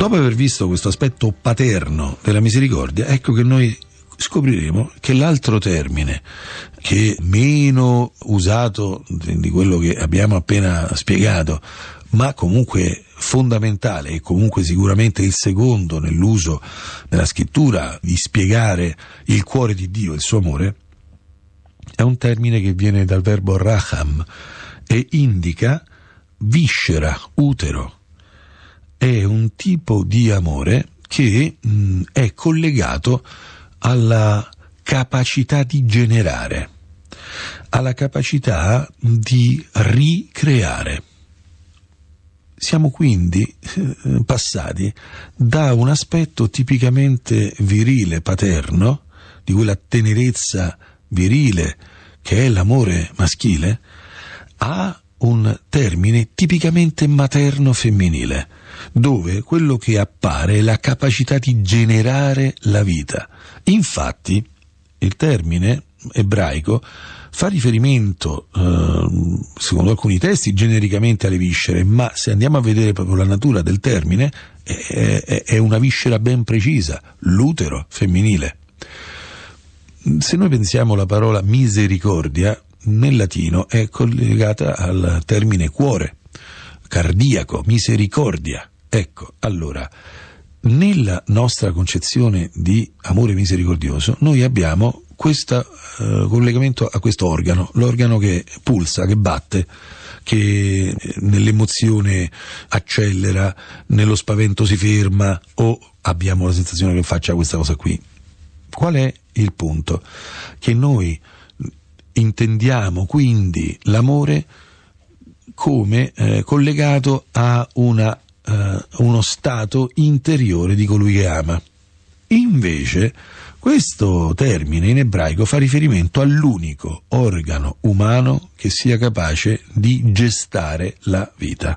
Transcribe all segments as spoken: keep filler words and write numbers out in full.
Dopo aver visto questo aspetto paterno della misericordia, ecco che noi scopriremo che l'altro termine, che è meno usato di quello che abbiamo appena spiegato, ma comunque fondamentale e comunque sicuramente il secondo nell'uso della scrittura di spiegare il cuore di Dio, il suo amore, è un termine che viene dal verbo racham e indica viscera, utero. È un tipo di amore che mh, è collegato alla capacità di generare, alla capacità di ricreare. Siamo quindi eh, passati da un aspetto tipicamente virile, paterno, di quella tenerezza virile che è l'amore maschile, a un termine tipicamente materno-femminile, dove quello che appare è la capacità di generare la vita. Infatti, il termine ebraico fa riferimento, eh, secondo alcuni testi, genericamente alle viscere, ma se andiamo a vedere proprio la natura del termine, è, è, è una viscera ben precisa, l'utero femminile. Se noi pensiamo alla parola misericordia, nel latino è collegata al termine cuore, cardiaco, misericordia. Ecco, allora, nella nostra concezione di amore misericordioso, noi abbiamo questo uh, collegamento a questo organo, l'organo che pulsa, che batte, che nell'emozione accelera, nello spavento si ferma, o abbiamo la sensazione che faccia questa cosa qui. Qual è il punto? Che noi intendiamo quindi l'amore come eh, collegato a una, eh, uno stato interiore di colui che ama. Invece questo termine in ebraico fa riferimento all'unico organo umano che sia capace di gestare la vita,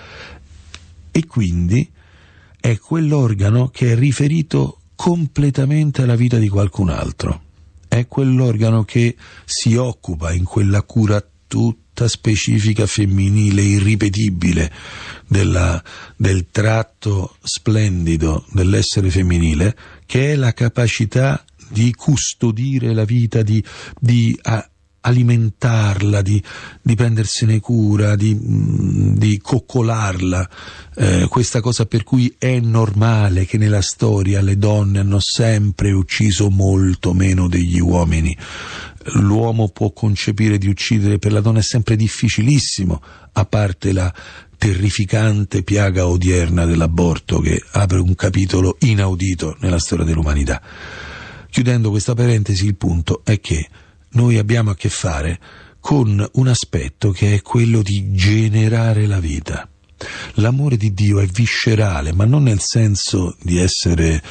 e quindi è quell'organo che è riferito completamente alla vita di qualcun altro. È quell'organo che si occupa in quella cura tutta specifica, femminile, irripetibile della, del tratto splendido dell'essere femminile, che è la capacità di custodire la vita, di, di a, alimentarla, di, di prendersene cura, di, di coccolarla, eh, questa cosa per cui è normale che nella storia le donne hanno sempre ucciso molto meno degli uomini. L'uomo può concepire di uccidere, per la donna è sempre difficilissimo, a parte la terrificante piaga odierna dell'aborto che apre un capitolo inaudito nella storia dell'umanità. Chiudendo questa parentesi, il punto è che noi abbiamo a che fare con un aspetto che è quello di generare la vita. L'amore di Dio è viscerale, ma non nel senso di essere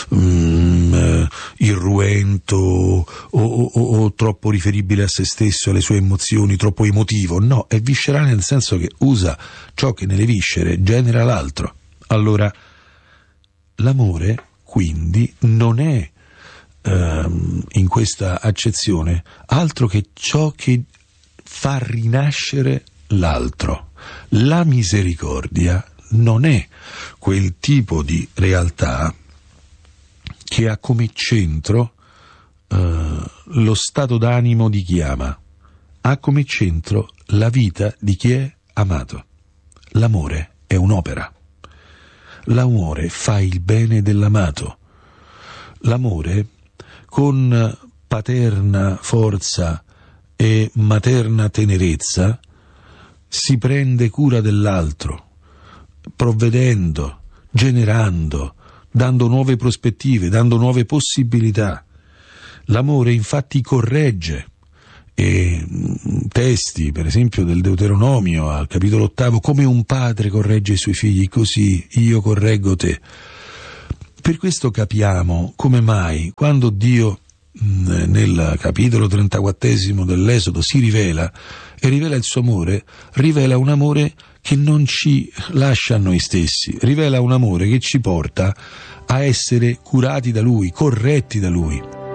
um, irruento o, o, o, o troppo riferibile a se stesso, alle sue emozioni, troppo emotivo. No, è viscerale nel senso che usa ciò che nelle viscere genera l'altro. Allora, l'amore quindi non è um, in questa accezione altro che ciò che fa rinascere l'altro. La misericordia non è quel tipo di realtà che ha come centro uh, lo stato d'animo di chi ama, ha come centro la vita di chi è amato. L'amore è un'opera. L'amore fa il bene dell'amato. L'amore, con paterna forza e materna tenerezza, si prende cura dell'altro, provvedendo, generando, dando nuove prospettive, dando nuove possibilità. L'amore infatti corregge, e testi, per esempio del Deuteronomio, al capitolo ottavo, come un padre corregge i suoi figli, così io correggo te. Per questo capiamo come mai, quando Dio nel capitolo trentaquattresimo dell'Esodo si rivela e rivela il suo amore, rivela un amore che non ci lascia a noi stessi, rivela un amore che ci porta a essere curati da Lui, corretti da Lui.